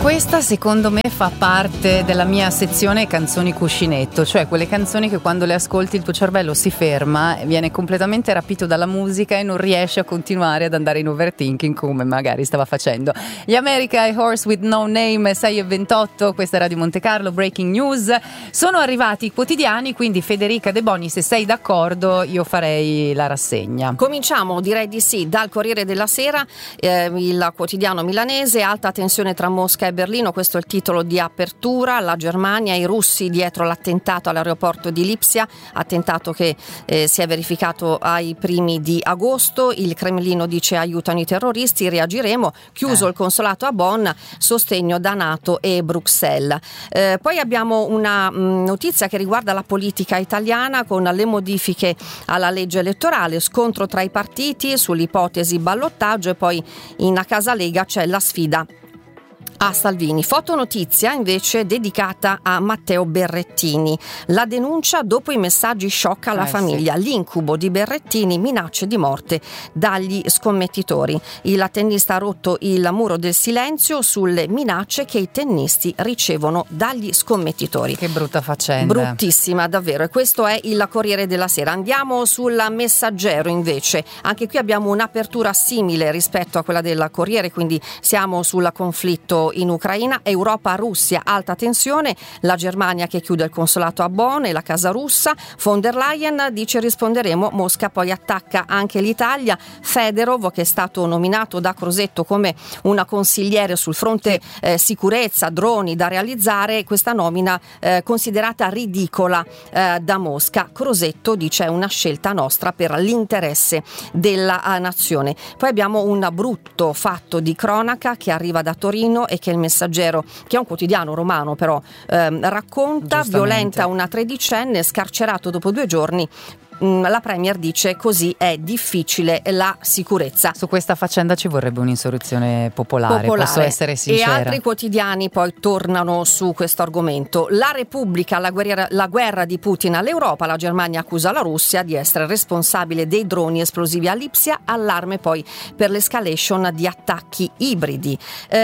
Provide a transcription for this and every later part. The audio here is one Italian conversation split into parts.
Questa secondo me fa parte della mia sezione canzoni cuscinetto, cioè quelle canzoni che quando le ascolti il tuo cervello si ferma, viene completamente rapito dalla musica e non riesce a continuare ad andare in overthinking come magari stava facendo. Gli America e Horse with No Name, 6:28, questa è Radio Monte Carlo, Breaking News. Sono arrivati i quotidiani, quindi Federica De Boni, se sei d'accordo io farei la rassegna. Cominciamo, direi di sì, dal Corriere della Sera, il quotidiano milanese. Alta tensione tra Mosca e Berlino, questo è il titolo di apertura. La Germania, i russi dietro l'attentato all'aeroporto di Lipsia, attentato che si è verificato ai primi di agosto. Il Cremlino dice aiutano i terroristi, reagiremo. Chiuso il consolato a Bonn, sostegno da NATO e Bruxelles. Poi abbiamo una notizia che riguarda la politica italiana con le modifiche alla legge elettorale, scontro tra i partiti sull'ipotesi ballottaggio e poi in Casa Lega c'è la sfida a Salvini. Fotonotizia invece dedicata a Matteo Berrettini. La denuncia dopo i messaggi shock alla famiglia. Sì. L'incubo di Berrettini, minacce di morte dagli scommettitori. Il tennista ha rotto il muro del silenzio sulle minacce che i tennisti ricevono dagli scommettitori. Che brutta faccenda. Bruttissima davvero. E questo è il Corriere della Sera. Andiamo sul Messaggero invece. Anche qui abbiamo un'apertura simile rispetto a quella del Corriere, quindi siamo sul conflitto in Ucraina. Europa-Russia, alta tensione, la Germania che chiude il consolato a Bonn e la casa russa. Von der Leyen dice risponderemo, Mosca poi attacca anche l'Italia. Federov, che è stato nominato da Crosetto come una consigliere sul fronte sicurezza, droni da realizzare, questa nomina considerata ridicola da Mosca. Crosetto dice è una scelta nostra per l'interesse della nazione. Poi abbiamo un brutto fatto di cronaca che arriva da Torino e che il Messaggero, che è un quotidiano romano però, racconta. Violenta una tredicenne, scarcerato dopo 2 giorni. La Premier dice così è difficile la sicurezza. Su questa faccenda ci vorrebbe un'insurrezione popolare. Posso essere sincera. E altri quotidiani poi tornano su questo argomento. La Repubblica, la guerra di Putin all'Europa. La Germania accusa la Russia di essere responsabile dei droni esplosivi a Lipsia. Allarme poi per l'escalation di attacchi ibridi.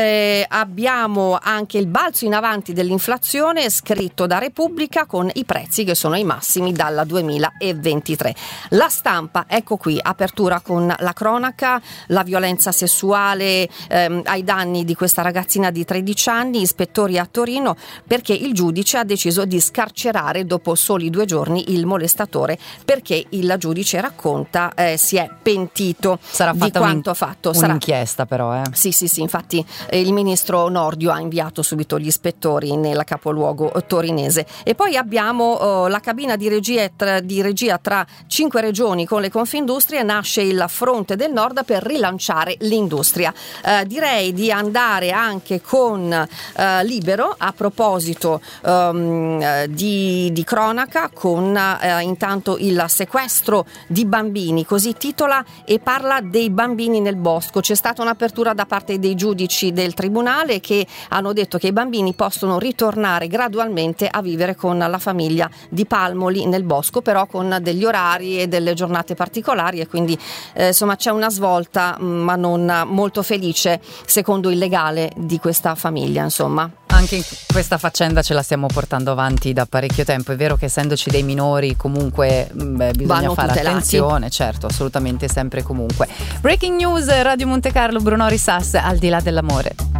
Abbiamo anche il balzo in avanti dell'inflazione, scritto da Repubblica, con i prezzi che sono ai massimi dal 2020. La Stampa, ecco qui, apertura con la cronaca, la violenza sessuale ai danni di questa ragazzina di 13 anni, ispettori a Torino, perché il giudice ha deciso di scarcerare dopo soli 2 giorni il molestatore, perché il giudice racconta si è pentito. Sarà di quanto fatto. Un'inchiesta però. Sì, infatti il ministro Nordio ha inviato subito gli ispettori nel capoluogo torinese. E poi abbiamo la cabina di regia tra 5 regioni con le Confindustrie. Nasce il Fronte del Nord per rilanciare l'industria. Direi di andare anche con Libero a proposito di cronaca, con intanto il sequestro di bambini, così titola e parla dei bambini nel bosco. C'è stata un'apertura da parte dei giudici del tribunale che hanno detto che i bambini possono ritornare gradualmente a vivere con la famiglia di Palmoli nel bosco, però con degli orari e delle giornate particolari, e quindi insomma c'è una svolta, ma non molto felice secondo il legale di questa famiglia. Insomma, anche in questa faccenda ce la stiamo portando avanti da parecchio tempo. È vero che essendoci dei minori comunque bisogna fare attenzione, certo, assolutamente, sempre e comunque. Breaking News, Radio Monte Carlo, Bruno Risas, al di là dell'amore.